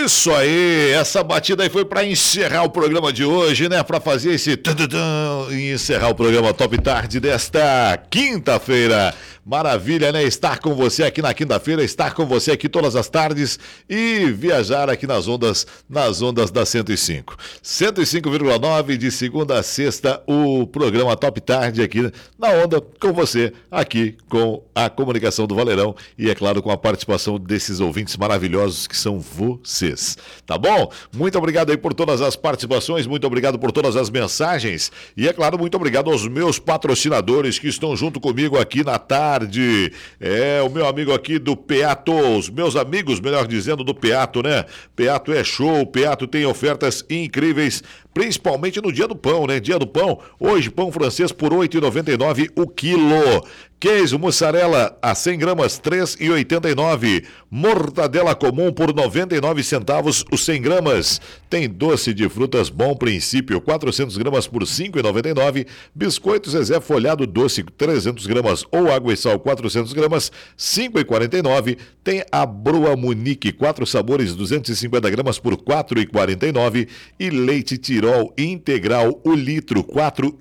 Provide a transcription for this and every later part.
Isso aí, essa batida aí foi para encerrar o programa de hoje, né? Para fazer esse e encerrar o programa Top Tarde desta quinta-feira. Maravilha, né? Estar com você aqui na quinta-feira, estar com você aqui todas as tardes e viajar aqui nas ondas da 105. 105,9 de segunda a sexta, o programa Top Tarde aqui na onda com você, aqui com a comunicação do Valerão e, é claro, com a participação desses ouvintes maravilhosos que são vocês. Tá bom? Muito obrigado aí por todas as participações, muito obrigado por todas as mensagens e, é claro, muito obrigado aos meus patrocinadores que estão junto comigo aqui na tarde. O meu amigo aqui do Peato, os meus amigos, melhor dizendo, do Peato, né? Peato é show, Peato tem ofertas incríveis, principalmente no dia do pão, né? Dia do pão, hoje pão francês por R$ 8,99 o quilo. Queijo mussarela a 100 gramas, R$ 3,89. Mortadela comum por 99 centavos os 100 gramas. Tem doce de frutas Bom Princípio, 400 gramas por R$ 5,99. Biscoito Zezé folhado doce, 300 gramas ou água e sal, 400 gramas, R$ 5,49. Tem a Broa Munique, 4 sabores, 250 gramas por R$ 4,49. E leite Tirol integral, o litro, R$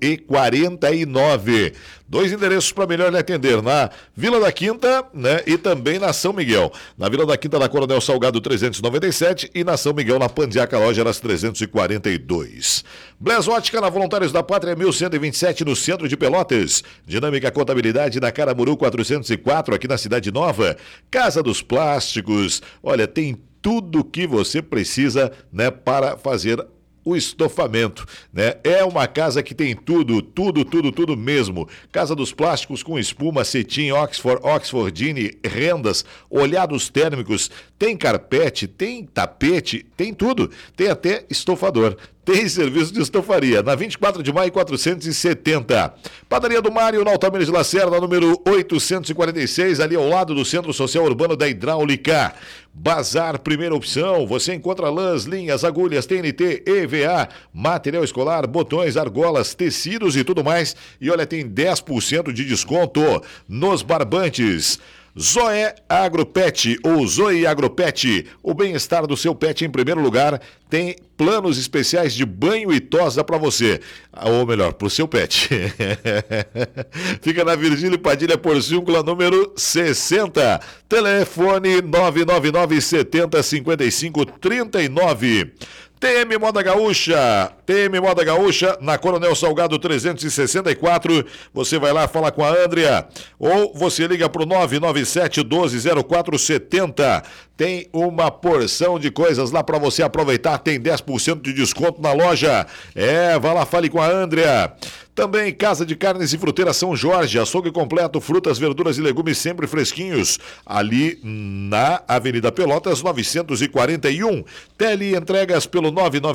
4,49. 2 endereços para melhor lhe atender, na Vila da Quinta, né, e também na São Miguel. Na Vila da Quinta, na Coronel Salgado 397 e na São Miguel, na Pandiaca Loja, nas 342. Bless Ótica, na Voluntários da Pátria 1127, no centro de Pelotas. Dinâmica Contabilidade, na Caramuru 404, aqui na Cidade Nova. Casa dos Plásticos, olha, tem tudo que você precisa, né, para fazer o estofamento, né? É uma casa que tem tudo mesmo. Casa dos Plásticos com espuma, cetim, Oxfordine, rendas, olhados térmicos, tem carpete, tem tapete, tem tudo. Tem até estofador. Tem serviço de estofaria, na 24 de maio 470. Padaria do Mário, na Altamira de Lacerda, número 846, ali ao lado do Centro Social Urbano da Hidráulica. Bazar, primeira opção, você encontra lãs, linhas, agulhas, TNT, EVA, material escolar, botões, argolas, tecidos e tudo mais. E olha, tem 10% de desconto nos barbantes. Zoe Agropet ou Zoe Agropet, o bem-estar do seu pet em primeiro lugar, tem planos especiais de banho e tosa para você, ou melhor, para o seu pet. Fica na Virgílio Padilha Porciúncula, número 60, telefone 999 70 55 39. TM Moda Gaúcha, na Coronel Salgado 364, você vai lá, fala com a Andrea, ou você liga para o 997 12 0470, tem uma porção de coisas lá para você aproveitar, tem 10% de desconto na loja, vai lá, fale com a Andrea. Também Casa de Carnes e Fruteira São Jorge, açougue completo, frutas, verduras e legumes sempre fresquinhos, ali na Avenida Pelotas 941. Tele entregas pelo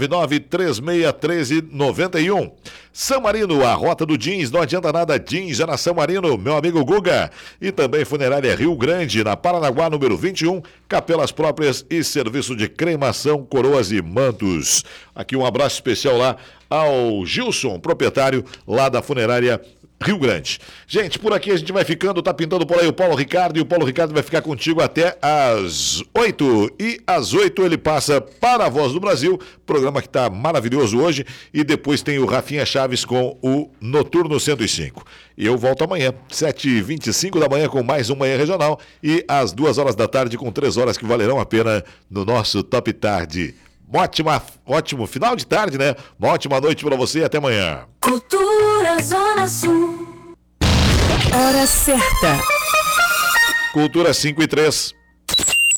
999-3613-91. São Marino, a rota do jeans, não adianta nada, jeans já na São Marino, meu amigo Guga. E também Funerária Rio Grande, na Paranaguá, número 21, capelas próprias e serviço de cremação, coroas e mantos. Aqui um abraço especial lá ao Gilson, proprietário lá da Funerária Rio Grande. Gente, por aqui a gente vai ficando, tá pintando por aí o Paulo Ricardo, e o Paulo Ricardo vai ficar contigo até às 8. E às 8 ele passa para a Voz do Brasil, programa que tá maravilhoso hoje, e depois tem o Rafinha Chaves com o Noturno 105. E eu volto amanhã, 7h25 da manhã, com mais um Manhã Regional, e às 2 horas da tarde, com 3 horas que valerão a pena no nosso Top Tarde. Ótimo final de tarde, né? Uma ótima noite para você e até amanhã. Cultura Zona Sul. Hora certa. Cultura 5:03.